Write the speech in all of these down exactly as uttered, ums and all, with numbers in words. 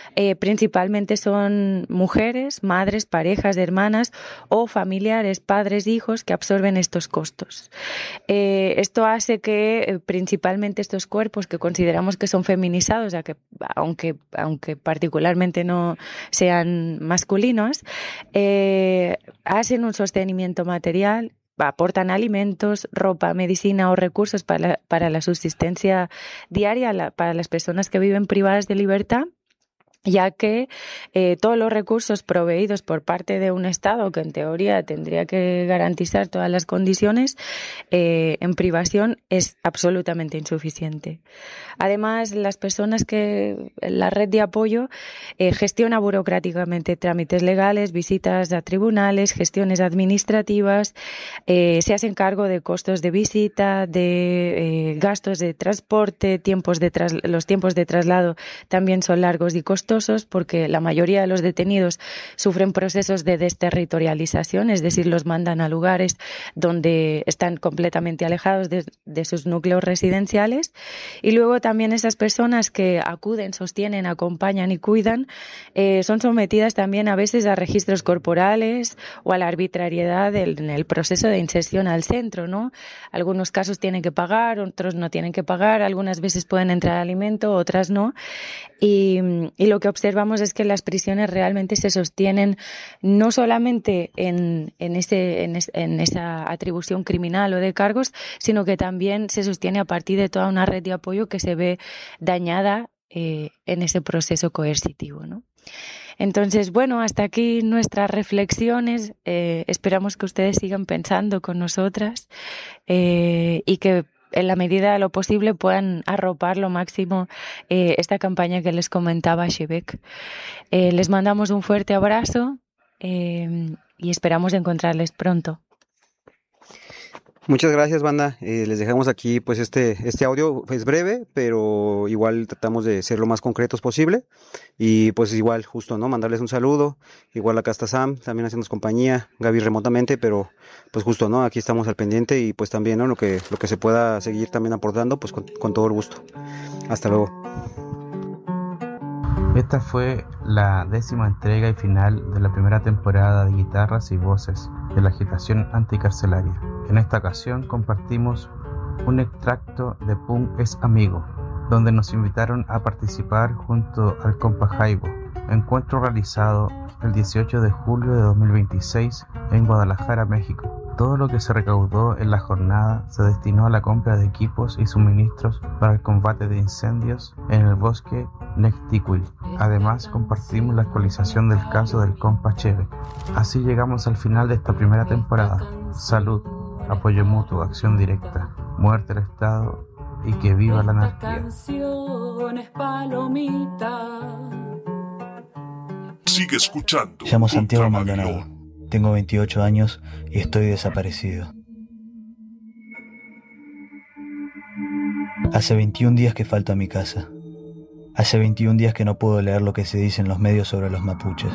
eh, principalmente son mujeres, madres, parejas, hermanas o familiares, padres, hijos que absorben estos costos. Eh, esto hace que eh, principalmente estos cuerpos que consideramos que son feminizados, ya que, aunque, aunque particularmente no sean masculinos, eh, hacen un sostenimiento material, aportan alimentos, ropa, medicina o recursos para la, para la subsistencia diaria la, para las personas que viven privadas de libertad, ya que eh, todos los recursos proveídos por parte de un Estado que en teoría tendría que garantizar todas las condiciones, eh, en privación es absolutamente insuficiente. Además, las personas que la red de apoyo eh, gestiona burocráticamente trámites legales, visitas a tribunales, gestiones administrativas, eh, se hacen cargo de costos de visita, de eh, gastos de transporte, tiempos de tras, los tiempos de traslado también son largos y costosos, porque la mayoría de los detenidos sufren procesos de desterritorialización, es decir, los mandan a lugares donde están completamente alejados de, de sus núcleos residenciales. Y luego también esas personas que acuden, sostienen, acompañan y cuidan eh, son sometidas también a veces a registros corporales o a la arbitrariedad del, en el proceso de inserción al centro, ¿no? Algunos casos tienen que pagar, otros no tienen que pagar, algunas veces pueden entrar alimento, otras no. Y, y lo que observamos es que las prisiones realmente se sostienen no solamente en, en, ese, en, es, en esa atribución criminal o de cargos, sino que también se sostiene a partir de toda una red de apoyo que se ve dañada eh, en ese proceso coercitivo, ¿no? Entonces, bueno, hasta aquí nuestras reflexiones. Eh, esperamos que ustedes sigan pensando con nosotras eh, y que en la medida de lo posible puedan arropar lo máximo eh, esta campaña que les comentaba Shebek. Eh, les mandamos un fuerte abrazo eh, y esperamos encontrarles pronto. Muchas gracias, banda. Eh, les dejamos aquí pues este, este audio. Es breve, pero igual tratamos de ser lo más concretos posible. Y pues igual, justo, ¿no? Mandarles un saludo. Igual acá está Sam, también haciéndonos compañía. Gaby remotamente, pero pues justo, ¿no? Aquí estamos al pendiente y pues también, ¿no? Lo que, lo que se pueda seguir también aportando, pues con, con todo el gusto. Hasta luego. Esta fue la décima entrega y final de la primera temporada de Guitarras y Voces de la agitación anticarcelaria. En esta ocasión compartimos un extracto de Pum es Amigo, donde nos invitaron a participar junto al compa Jaibo, encuentro realizado el dieciocho de julio de dos mil veintiséis en Guadalajara, México. Todo lo que se recaudó en la jornada se destinó a la compra de equipos y suministros para el combate de incendios en el bosque Necticuil. Además, compartimos la actualización del caso del compa Cheve. Así llegamos al final de esta primera temporada. Salud, apoyo mutuo, acción directa, muerte al Estado y que viva la anarquía. Sigue escuchando. Me llamo Santiago Maldonado. Tengo veintiocho años y estoy desaparecido. Hace veintiún días que falto a mi casa. Hace veintiún días que no puedo leer lo que se dice en los medios sobre los mapuches.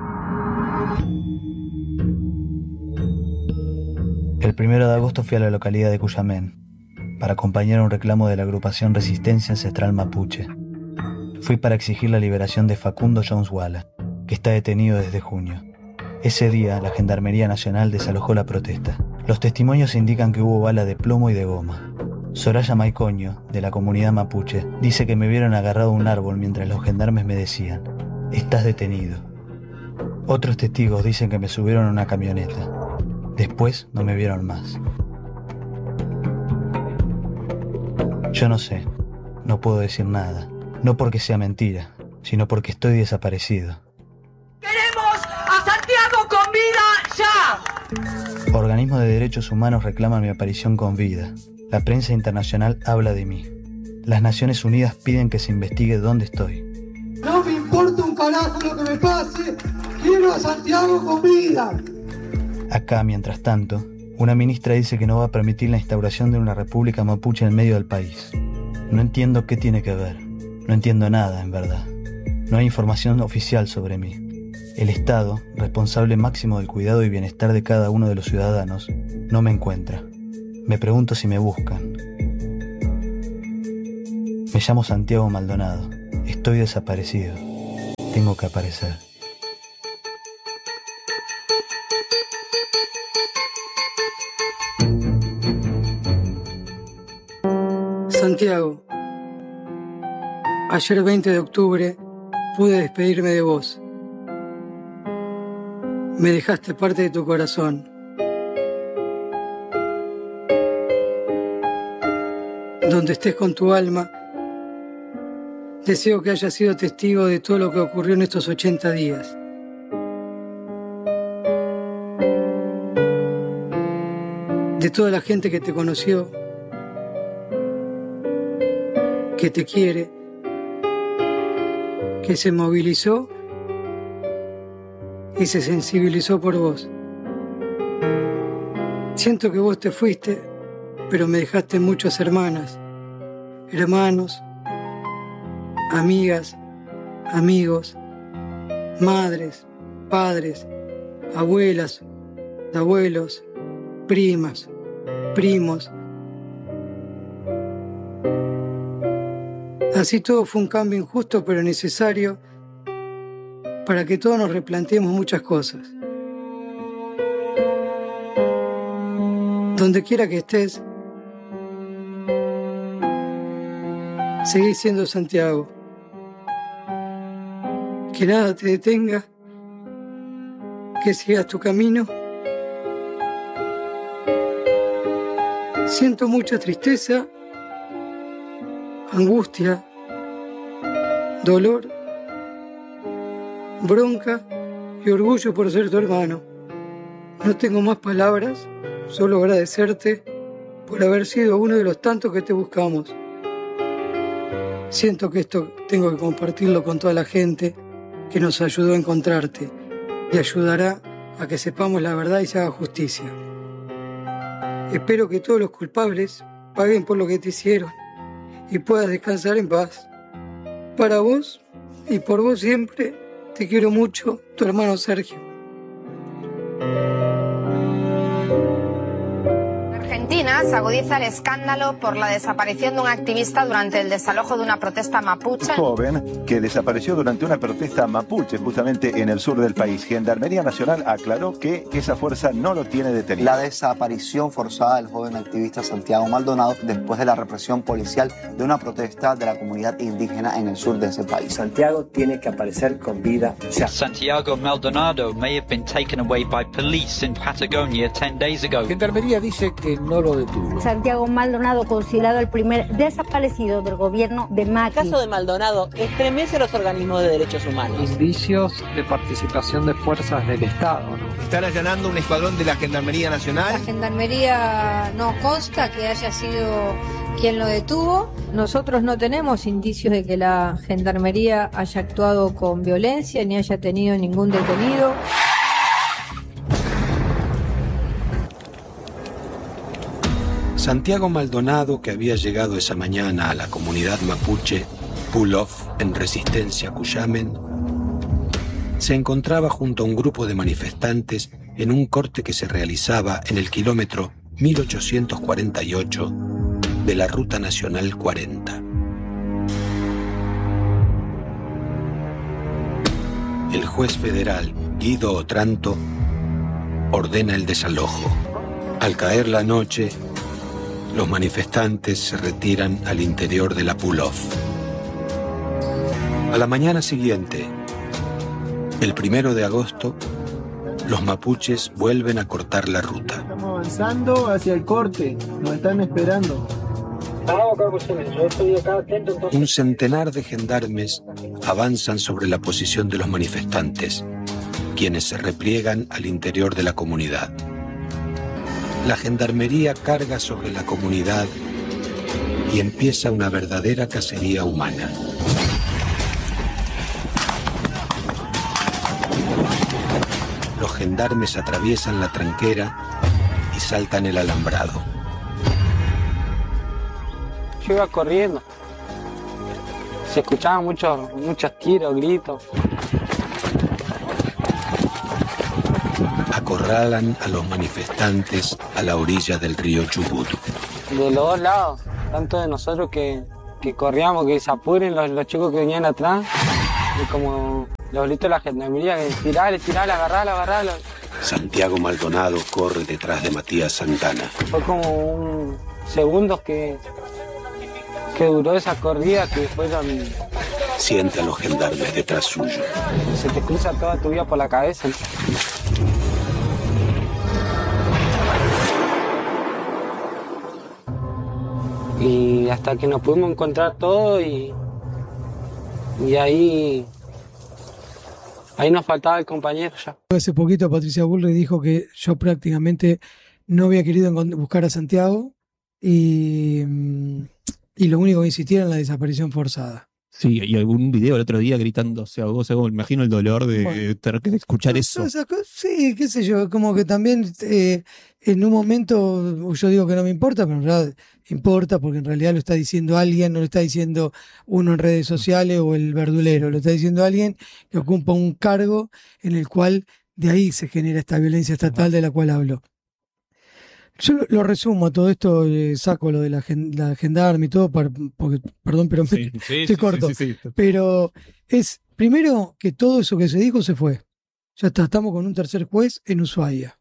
El primero de agosto fui a la localidad de Cuyamén para acompañar un reclamo de la agrupación Resistencia Ancestral Mapuche. Fui para exigir la liberación de Facundo Jones Walla, que está detenido desde junio. Ese día, la Gendarmería Nacional desalojó la protesta. Los testimonios indican que hubo bala de plomo y de goma. Soraya Maicoño, de la comunidad mapuche, dice que me vieron agarrado a un árbol mientras los gendarmes me decían: «Estás detenido». Otros testigos dicen que me subieron a una camioneta. Después no me vieron más. Yo no sé, no puedo decir nada. No porque sea mentira, sino porque estoy desaparecido. ¡Queremos a Santiago con vida ya! Organismos de derechos humanos reclaman mi aparición con vida. La prensa internacional habla de mí. Las Naciones Unidas piden que se investigue dónde estoy. No me importa un carajo lo que me pase. Quiero a Santiago con vida. Acá, mientras tanto, una ministra dice que no va a permitir la instauración de una república mapuche en medio del país. No entiendo qué tiene que ver. No entiendo nada, en verdad. No hay información oficial sobre mí. El Estado, responsable máximo del cuidado y bienestar de cada uno de los ciudadanos, no me encuentra. Me pregunto si me buscan. Me llamo Santiago Maldonado. Estoy desaparecido. tengo que aparecer. Santiago, ayer veinte de octubre pude despedirme de vos. Me dejaste parte de tu corazón. Donde estés con tu alma, deseo que hayas sido testigo de todo lo que ocurrió en estos ochenta días. De toda la gente que te conoció, que te quiere, que se movilizó y se sensibilizó por vos. Siento que vos te fuiste, pero me dejaste muchas hermanas, hermanos, amigas, amigos, madres, padres, abuelas, abuelos, primas, primos. Así todo fue un cambio injusto pero necesario para que todos nos replanteemos muchas cosas. Donde quiera que estés, seguí siendo Santiago. Que nada te detenga, que sigas tu camino. Siento mucha tristeza, angustia, dolor, bronca y orgullo por ser tu hermano. No tengo más palabras, solo agradecerte por haber sido uno de los tantos que te buscamos. Siento que esto tengo que compartirlo con toda la gente que nos ayudó a encontrarte y ayudará a que sepamos la verdad y se haga justicia. Espero que todos los culpables paguen por lo que te hicieron y puedas descansar en paz. Para vos y por vos siempre, te quiero mucho, tu hermano Sergio. Argentina se agudiza el escándalo por la desaparición de un activista durante el desalojo de una protesta mapuche. Un joven que desapareció durante una protesta mapuche justamente en el sur del país. Gendarmería Nacional aclaró que esa fuerza no lo tiene detenido. La desaparición forzada del joven activista Santiago Maldonado después de la represión policial de una protesta de la comunidad indígena en el sur de ese país. Santiago tiene que aparecer con vida ya. Santiago Maldonado may have been taken away by police in Patagonia ten days ago. Gendarmería dice que no lo detuvo. Santiago Maldonado, considerado el primer desaparecido del gobierno de Macri. El caso de Maldonado estremece a los organismos de derechos humanos. Indicios de participación de fuerzas del Estado, ¿no? Están allanando un escuadrón de la Gendarmería Nacional. La Gendarmería no consta que haya sido quien lo detuvo. Nosotros no tenemos indicios de que la Gendarmería haya actuado con violencia ni haya tenido ningún detenido. Santiago Maldonado, que había llegado esa mañana a la comunidad mapuche Pulof en Resistencia Cuyamen, se encontraba junto a un grupo de manifestantes en un corte que se realizaba en el kilómetro mil ochocientos cuarenta y ocho de la Ruta Nacional cuarenta. El juez federal Guido Otranto ordena el desalojo. Al caer la noche, los manifestantes se retiran al interior de la Pulof. A la mañana siguiente, el primero de agosto, los mapuches vuelven a cortar la ruta. Estamos avanzando hacia el corte, nos están esperando. Un centenar de gendarmes avanzan sobre la posición de los manifestantes, quienes se repliegan al interior de la comunidad. La gendarmería carga sobre la comunidad y empieza una verdadera cacería humana. Los gendarmes atraviesan la tranquera y saltan el alambrado. Yo iba corriendo. Se escuchaban muchos, muchos tiros, gritos. Acorralan a los manifestantes a la orilla del río Chubut. De los dos lados, tanto de nosotros que, que corríamos, que se apuren los, los chicos que venían atrás, y como Los gritos de la gendarmería, que tirale, tirale, agarralo, agarralo. Santiago Maldonado corre detrás de Matías Santana. Fue como un segundos que, que duró esa corrida, que fueron... Siente a los gendarmes detrás suyo. Se te cruza toda tu vida por la cabeza. Y hasta que nos pudimos encontrar todo y, y ahí... Ahí nos faltaba el compañero ya. Hace poquito Patricia Bullrich dijo que yo prácticamente no había querido buscar a Santiago y, y lo único que insistía era en la desaparición forzada. Sí, y algún video el otro día gritando, o sea, vos, me imagino el dolor de bueno, tener que escuchar no, eso. Sí, qué sé yo, como que también eh, en un momento yo digo que no me importa, pero en realidad importa porque en realidad lo está diciendo alguien, no lo está diciendo uno en redes sociales o el verdulero, lo está diciendo alguien que ocupa un cargo en el cual de ahí se genera esta violencia estatal de la cual hablo. Yo lo, lo resumo a todo esto, eh, saco lo de la, gen, la gendarme y todo, para, porque, perdón, pero me, sí, sí, estoy sí, corto. Sí, sí, sí. Pero es, primero que todo eso que se dijo se fue. Ya está, estamos con un tercer juez en Ushuaia.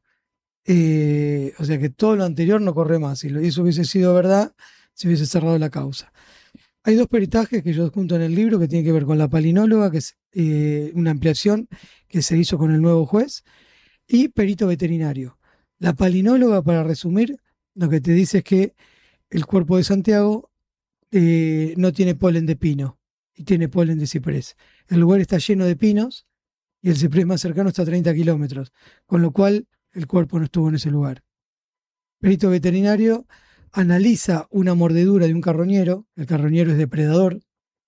Eh, o sea que todo lo anterior no corre más. Si eso hubiese sido verdad, se hubiese cerrado la causa. Hay dos peritajes que yo junto en el libro que tienen que ver con la palinóloga, que es eh, una ampliación que se hizo con el nuevo juez, y perito veterinario. La palinóloga, para resumir, lo que te dice es que el cuerpo de Santiago eh, no tiene polen de pino y tiene polen de ciprés. El lugar está lleno de pinos y el ciprés más cercano está a treinta kilómetros, con lo cual el cuerpo no estuvo en ese lugar. Perito veterinario analiza una mordedura de un carroñero. El carroñero es depredador.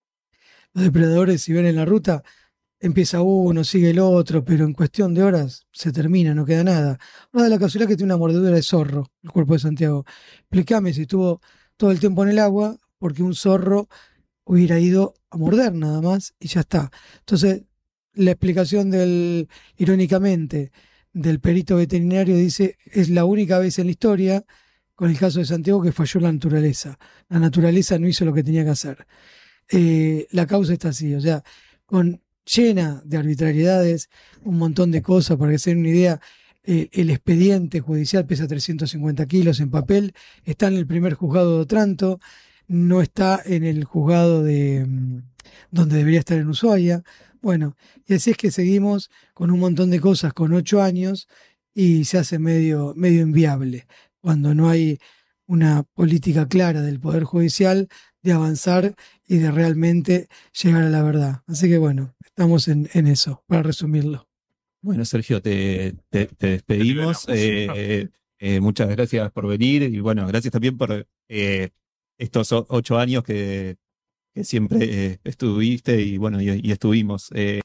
Los depredadores, si ven en la ruta, empieza uno, sigue el otro, pero en cuestión de horas se termina, no queda nada. Una de la casualidad que tiene una mordedura de zorro, el cuerpo de Santiago. Explícame si estuvo todo el tiempo en el agua, porque un zorro hubiera ido a morder nada más y ya está. Entonces, la explicación del, irónicamente, del perito veterinario dice, es la única vez en la historia, con el caso de Santiago, que falló la naturaleza. La naturaleza no hizo lo que tenía que hacer. Eh, la causa está así, o sea, con llena de arbitrariedades, un montón de cosas. Para que se den una idea, eh, el expediente judicial pesa trescientos cincuenta kilos en papel, está en el primer juzgado de Otranto, no está en el juzgado de donde debería estar en Ushuaia. Bueno, y así es que seguimos con un montón de cosas con ocho años y se hace medio, medio inviable cuando no hay una política clara del Poder Judicial de avanzar y de realmente llegar a la verdad. Así que bueno, estamos en, en eso, para resumirlo. Bueno, Sergio, te, te, te despedimos. Eh, eh, eh, muchas gracias por venir y bueno, gracias también por eh, estos ocho años que, que siempre eh, estuviste y bueno, y, y estuvimos. Eh.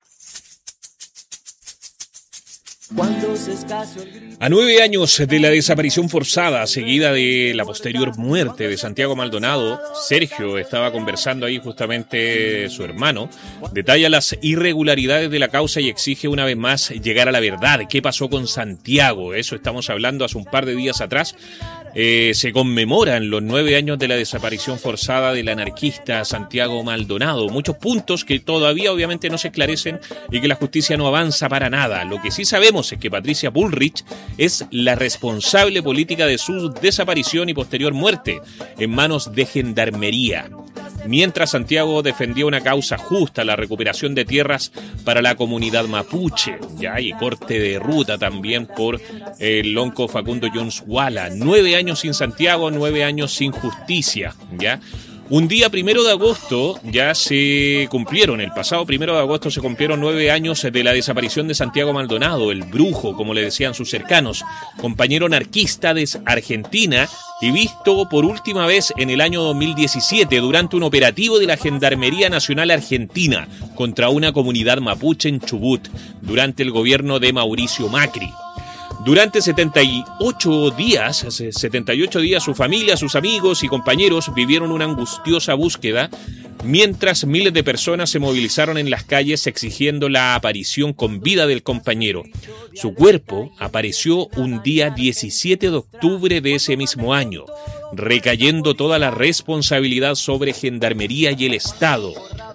A nueve años de la desaparición forzada, seguida de la posterior muerte de Santiago Maldonado, Sergio estaba conversando ahí justamente su hermano, detalla las irregularidades de la causa y exige una vez más llegar a la verdad. ¿Qué pasó con Santiago? Eso estamos hablando hace un par de días atrás. Eh, se conmemoran los nueve años de la desaparición forzada del anarquista Santiago Maldonado. Muchos puntos que todavía obviamente no se esclarecen y que la justicia no avanza para nada. Lo que sí sabemos es que Patricia Bullrich es la responsable política de su desaparición y posterior muerte en manos de Gendarmería. Mientras Santiago defendía una causa justa, la recuperación de tierras para la comunidad mapuche, ya, y corte de ruta también por el lonco Facundo Jones Wala. Nueve años sin Santiago, nueve años sin justicia, ya. Un día primero de agosto ya se cumplieron, el pasado primero de agosto se cumplieron nueve años de la desaparición de Santiago Maldonado, el brujo, como le decían sus cercanos, compañero anarquista de Argentina y visto por última vez en el año dos mil diecisiete durante un operativo de la Gendarmería Nacional Argentina contra una comunidad mapuche en Chubut, durante el gobierno de Mauricio Macri. Durante setenta y ocho días, setenta y ocho días, su familia, sus amigos y compañeros vivieron una angustiosa búsqueda, mientras miles de personas se movilizaron en las calles exigiendo la aparición con vida del compañero. Su cuerpo apareció un día diecisiete de octubre de ese mismo año, recayendo toda la responsabilidad sobre Gendarmería y el Estado.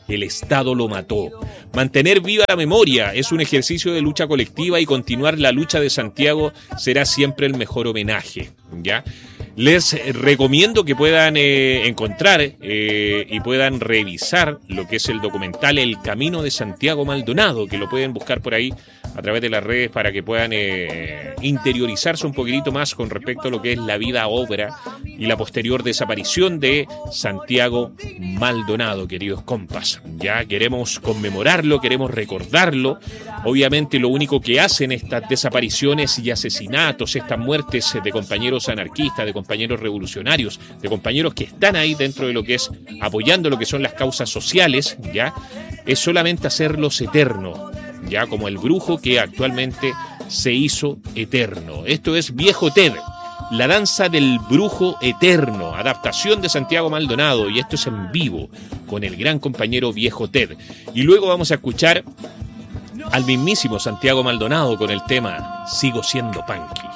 el Estado lo mató. Mantener viva la memoria es un ejercicio de lucha colectiva y continuar la lucha de Santiago será siempre el mejor homenaje, ¿ya? Les recomiendo que puedan eh, encontrar eh, y puedan revisar lo que es el documental El Camino de Santiago Maldonado, que lo pueden buscar por ahí a través de las redes para que puedan eh, interiorizarse un poquitito más con respecto a lo que es la vida, obra y la posterior desaparición de Santiago Maldonado, queridos compas. Ya queremos conmemorarlo, queremos recordarlo. Obviamente lo único que hacen estas desapariciones y asesinatos, estas muertes de compañeros anarquistas, de compañeros revolucionarios, de compañeros que están ahí dentro de lo que es apoyando lo que son las causas sociales, ya es solamente hacerlos eternos, ya como el brujo que actualmente se hizo eterno. Esto es Viejo Ted, la danza del brujo eterno, adaptación de Santiago Maldonado, y esto es en vivo con el gran compañero Viejo Ted. Y luego vamos a escuchar al mismísimo Santiago Maldonado con el tema Sigo siendo punky.